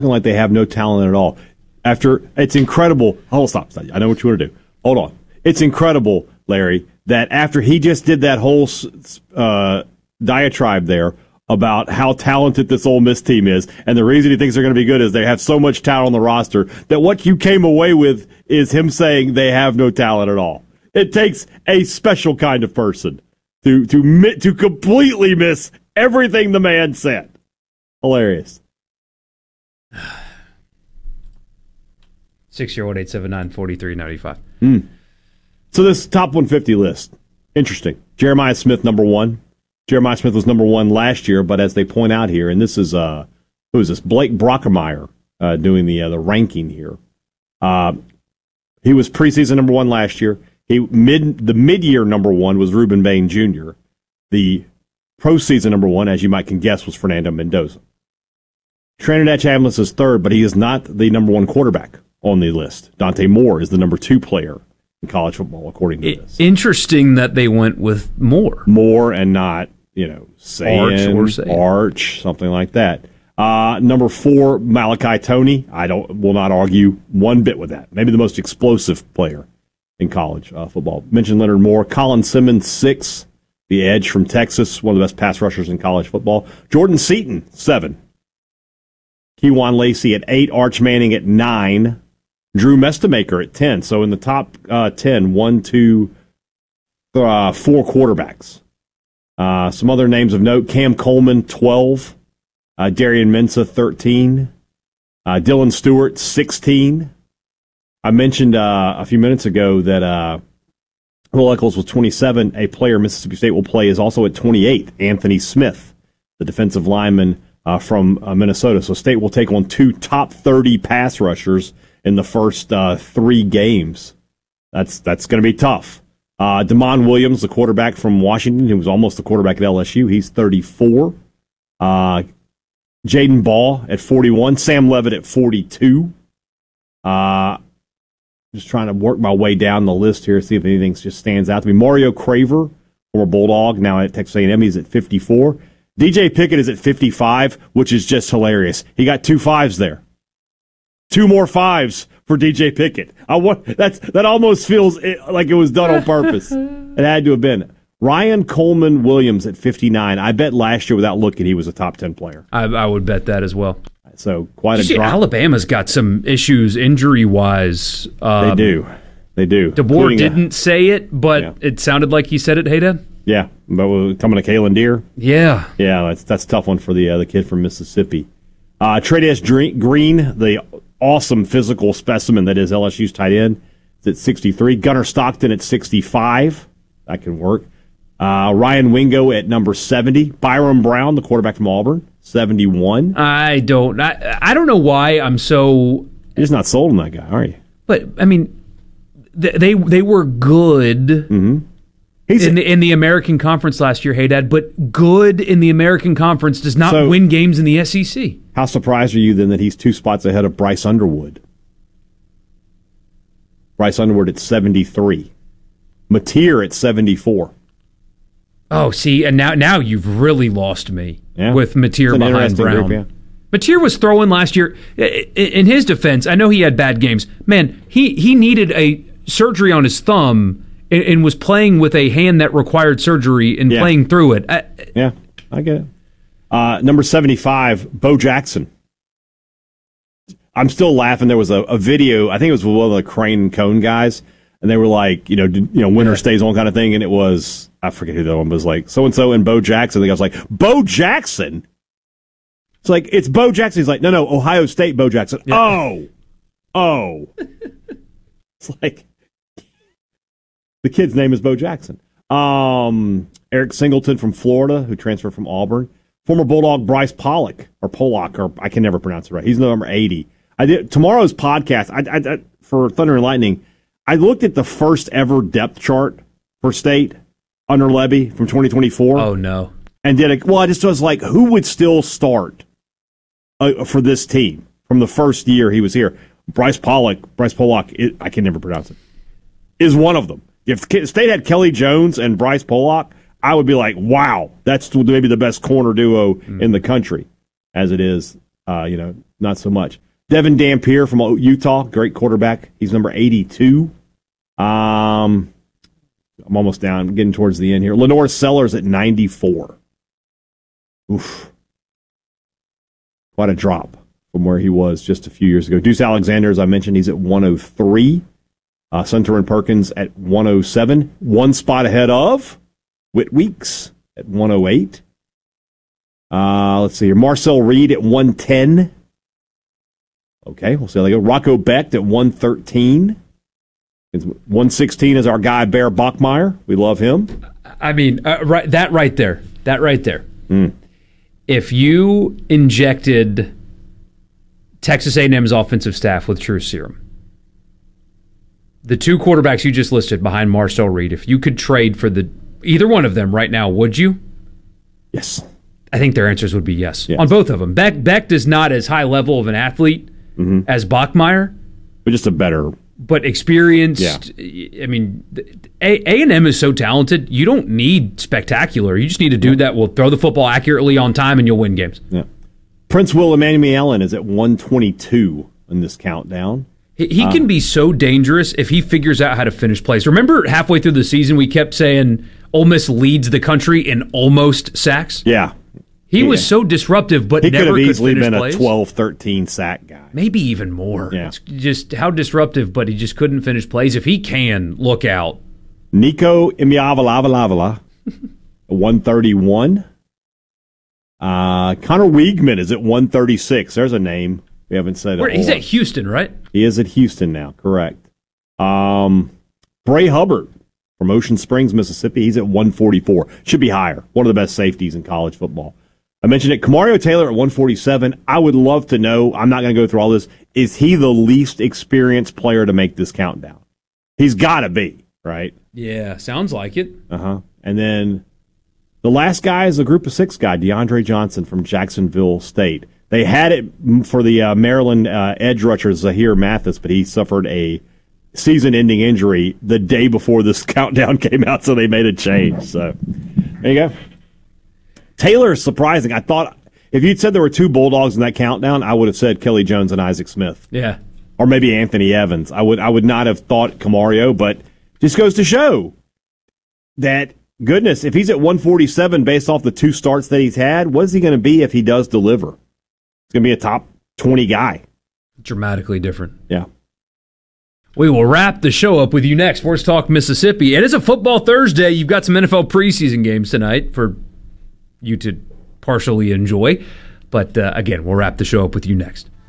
like they have no talent at all. It's incredible. Hold on, stop. I know what you want to do. Hold on. It's incredible, Larry, that after he just did that whole diatribe there about how talented this Ole Miss team is, and the reason he thinks they're going to be good is they have so much talent on the roster, that what you came away with is him saying they have no talent at all. It takes a special kind of person to completely miss everything the man said. Hilarious. 6-year-old 879-4395. So this top 150 list, interesting. Jeremiah Smith, number one. Jeremiah Smith was number one last year, but as they point out here, and this is who is this? Blake Brockermeyer doing the ranking here. He was preseason number one last year. The mid-year number one was Reuben Bain Jr. The postseason number one, as you might can guess, was Fernando Mendoza. Trinidad Chambliss is third, but he is not the number one quarterback on the list. Dante Moore is the number two player in college football, according to this. Interesting that they went with Moore. Moore and not, Arch, something like that. Number four, Malachi Toney. Will not argue one bit with that. Maybe the most explosive player in college football. Mentioned Leonard Moore. Colin Simmons, 6, the edge from Texas, one of the best pass rushers in college football. Jordan Seaton, 7. Kejuan Lacey at 8. Arch Manning at 9. Drew Mestamaker at 10. So in the top 10, 1, 2, 4 quarterbacks. Some other names of note: Cam Coleman, 12. Darian Mensah, 13. Dylan Stewart, 16. I mentioned a few minutes ago that Will Eccles was 27. A player Mississippi State will play is also at 28. Anthony Smith, the defensive lineman from Minnesota. So State will take on 2 top 30 pass rushers in the first 3 games. That's going to be tough. Damon Williams, the quarterback from Washington, who was almost the quarterback at LSU, he's 34. Jaden Ball at 41. Sam Levitt at 42. Just trying to work my way down the list here, see if anything just stands out to me. Mario Craver, former Bulldog, now at Texas A&M, he's at 54. DJ Pickett is at 55, which is just hilarious. He got 2 5s there. 2 more 5s for DJ Pickett. That almost feels like it was done on purpose. It had to have been. Ryan Coleman Williams at 59. I bet last year, without looking, he was a top 10 player. I would bet that as well. So quite a drop. Alabama's got some issues injury-wise. They do. DeBoer didn't say it, but It sounded like he said it, Haydad. Yeah, but coming to Kalen Deere. Yeah. Yeah, that's a tough one for the kid from Mississippi. Trey'Dash Green, the awesome physical specimen that is LSU's tight end, is at 63. Gunnar Stockton at 65. That can work. Ryan Wingo at number 70. Byron Brown, the quarterback from Auburn, 71. I don't know why I'm so... You're just not sold on that guy, are you? But, I mean, they were good in the American Conference last year, Haydad, but good in the American Conference does not win games in the SEC. How surprised are you, then, that he's 2 spots ahead of Bryce Underwood? Bryce Underwood at 73. Mateer at 74. Oh, see, and now you've really lost me with Mateer behind Brown. Group, Mateer was throwing last year. In his defense, I know he had bad games. Man, he needed a surgery on his thumb and was playing with a hand that required surgery and playing through it. I get it. Number 75, Bo Jackson. I'm still laughing. There was a video, I think it was one of the Crane and Cone guys, and they were like, winner stays on kind of thing, and it was, I forget who that one was, like, so-and-so and Bo Jackson. The guy was like, Bo Jackson? It's like, it's Bo Jackson. He's like, no, Ohio State Bo Jackson. Yeah. Oh. It's like, the kid's name is Bo Jackson. Eric Singleton from Florida, who transferred from Auburn. Former Bulldog Bryce Pollock, or I can never pronounce it right. He's number 80. Tomorrow's podcast, I for Thunder and Lightning, I looked at the first ever depth chart for State under Levy from 2024. Oh, no. And I just was like, who would still start for this team from the first year he was here? Bryce Pollock, I can never pronounce it, is one of them. If State had Kelly Jones and Bryce Pollock, I would be like, wow, that's maybe the best corner duo in the country. As it is, not so much. Devin Dampier from Utah, great quarterback. He's number 82. I'm almost down, getting towards the end here. Lenore Sellers at 94. Oof. Quite a drop from where he was just a few years ago. Deuce Alexander, as I mentioned, he's at 103. Sunter Perkins at 107. One spot ahead of Whit Weeks at 108. Let's see here. Marcel Reed at 110. Okay, we'll see how they go. Rocco Becht at 113. 116 is our guy, Bear Bachmeier. We love him. I mean, that right there. If you injected Texas A&M's offensive staff with true serum, the two quarterbacks you just listed behind Marcel Reed, if you could trade for either one of them right now, would you? Yes. I think their answers would be yes. On both of them. Becht is not as high level of an athlete as Bachmeier. But just a better... But experienced. Yeah. I mean, A&M is so talented, you don't need spectacular. You just need a dude that will throw the football accurately on time and you'll win games. Yeah. Prince Will Emmanuel is at 122 in this countdown. He can be so dangerous if he figures out how to finish plays. Remember halfway through the season we kept saying Ole Miss leads the country in almost sacks? Yeah. He was so disruptive, but he never could easily finish been plays. A 12, 13 sack guy. Maybe even more. Yeah. It's just how disruptive, but he just couldn't finish plays. If he can, look out. Nico Imiavalavala, 131. Connor Weigman is at 136. There's a name we haven't said. He's at Houston, right? He is at Houston now, correct. Bray Hubbard from Ocean Springs, Mississippi. He's at 144. Should be higher. One of the best safeties in college football. I mentioned it. Kamario Taylor at 147. I would love to know, I'm not going to go through all this, is he the least experienced player to make this countdown? He's got to be, right? Yeah, sounds like it. And then the last guy is a group of six guy, DeAndre Johnson from Jacksonville State. They had it for the Maryland edge rusher, Zahir Mathis, but he suffered a season-ending injury the day before this countdown came out, so they made a change. So there you go. Taylor is surprising. I thought if you'd said there were two Bulldogs in that countdown, I would have said Kelly Jones and Isaac Smith. Yeah. Or maybe Anthony Evans. I would not have thought Camario, but just goes to show that, goodness, if he's at 147 based off the two starts that he's had, what is he going to be if he does deliver? It's going to be a top 20 guy. Dramatically different. Yeah. We will wrap the show up with you next. Sports Talk Mississippi. It is a football Thursday. You've got some NFL preseason games tonight for you to partially enjoy. But again, we'll wrap the show up with you next.